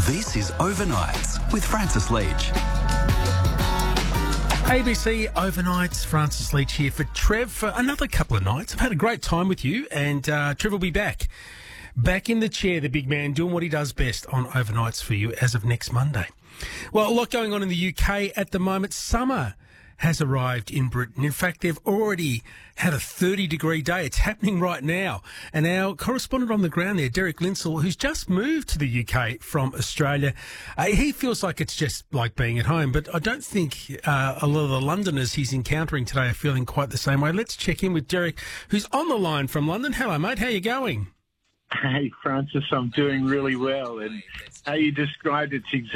This is Overnights with Francis Leach. ABC Overnights, Francis Leach here for Trev for another couple of nights. I've had a great time with you, and Trev will be back. Back in the chair, the big man, doing what he does best on Overnights for you as of next Monday. Well, a lot going on in the UK at the moment. Summer has arrived in Britain. In fact, they've already had a 30-degree day. It's happening right now. And our correspondent on the ground there, Derek Linsell, who's just moved to the UK from Australia, he feels like it's just like being at home. But I don't think a lot of the Londoners he's encountering today are feeling quite the same way. Let's check in with Derek, who's on the line from London. Hello, mate. How are you going? Hey, Francis, I'm doing really well. And how you described it's exactly